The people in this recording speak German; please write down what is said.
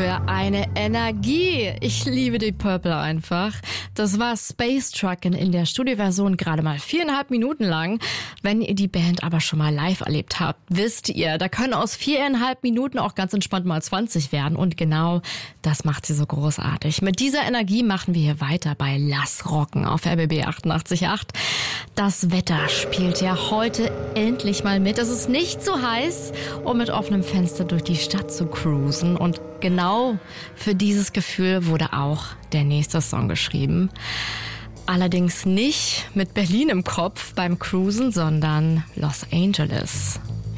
für eine Energie. Ich liebe die Purple einfach. Das war Space Truckin' in der Studioversion, gerade mal 4,5 Minuten lang. Wenn ihr die Band aber schon mal live erlebt habt, wisst ihr, da können aus 4,5 Minuten auch ganz entspannt mal 20 werden. Und genau das macht sie so großartig. Mit dieser Energie machen wir hier weiter bei Lass Rocken auf RBB 88.8. Das Wetter spielt ja heute endlich mal mit. Es ist nicht so heiß, um mit offenem Fenster durch die Stadt zu cruisen. Und genau für dieses Gefühl wurde auch der nächste Song geschrieben. Allerdings nicht mit Berlin im Kopf beim Cruisen, sondern Los Angeles.